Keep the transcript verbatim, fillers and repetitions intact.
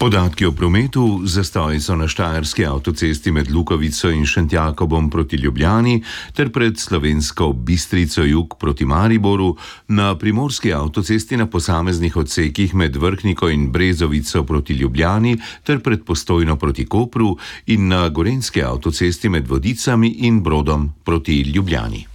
Podatki o prometu: zastoji so na štajerski avtocesti med Lukovico in Šentjakobom proti Ljubljani ter pred Slovensko Bistrico jug proti Mariboru, na primorski avtocesti na posameznih odsekih med Vrhniko in Brezovico proti Ljubljani ter pred Postojno proti Kopru in na gorenjski avtocesti med Vodicami in Brodom proti Ljubljani.